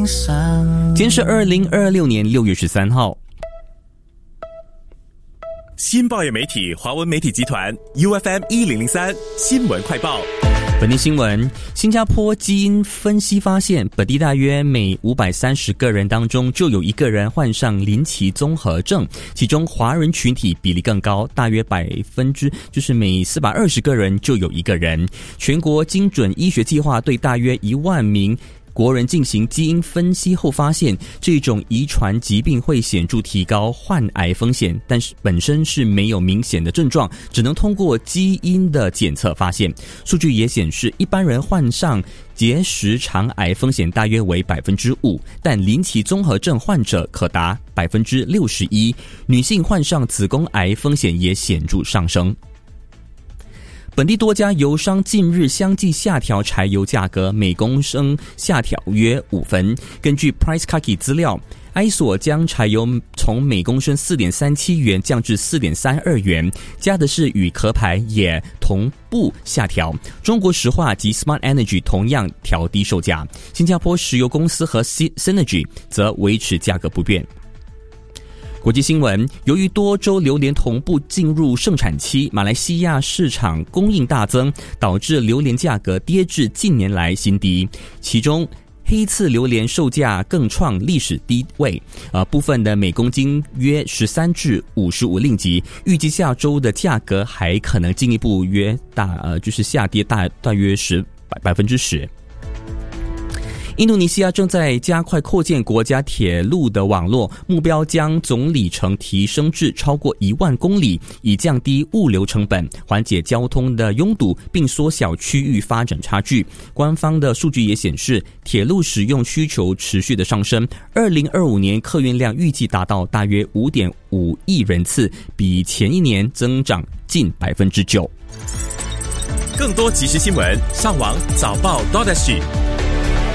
今天是2026年6月13号。 新报业媒体华文媒体集团 UFM1003 新闻快报。 本地新闻：新加坡基因分析发现，本地大约每530个人当中就有一个人患上林奇综合症，其中华人群体比例更高，大约就是每420个人就有一个人。全国精准医学计划对大约1万名国人进行基因分析后发现，这种遗传疾病会显著提高患癌风险，但是本身是没有明显的症状，只能通过基因的检测发现。数据也显示，一般人患上结石肠癌风险大约为 5%， 但林奇综合症患者可达 61%， 女性患上子宫癌风险也显著上升。本地多家油商近日相继下调柴油价格，每公升下调约5分。根据 PriceKaki 资料，埃索将柴油从每公升 4.37 元降至 4.32 元，加的是与壳牌也同步下调。中国石化及 Smart Energy 同样调低售价，新加坡石油公司和 Synergy 则维持价格不变。国际新闻：由于多州榴莲同步进入盛产期，马来西亚市场供应大增，导致榴莲价格跌至近年来新低。其中，黑刺榴莲售价更创历史低位，部分的每公斤约13至55令吉，预计下周的价格还可能进一步下跌大约10%。印度尼西亚正在加快扩建国家铁路的网络，目标将总里程提升至超过1万公里，以降低物流成本，缓解交通的拥堵，并缩小区域发展差距。官方的数据也显示，铁路使用需求持续的上升，2025年客运量预计达到大约 5.5 亿人次，比前一年增长近 9%。 更多即时新闻，上网早报 .SG。